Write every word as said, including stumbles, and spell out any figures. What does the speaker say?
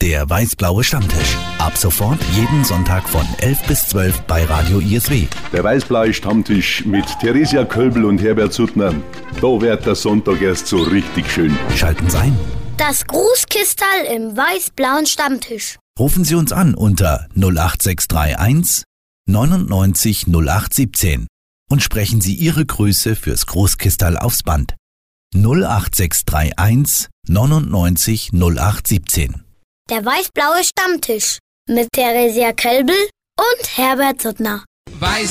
Der weiß-blaue Stammtisch. Ab sofort jeden Sonntag von elf bis zwölf bei Radio I S W. Der weiß-blaue Stammtisch mit Theresia Kölbel und Herbert Suttner. Da wird der Sonntag erst so richtig schön. Schalten Sie ein. Das Grußkistal im weiß-blauen Stammtisch. Rufen Sie uns an unter null acht sechs drei eins neunundneunzig null acht siebzehn und sprechen Sie Ihre Grüße fürs Großkistal aufs Band. null acht sechs drei eins neunundneunzig null acht siebzehn. Der weiß-blaue Stammtisch mit Theresia Kölbel und Herbert Suttner. Weiß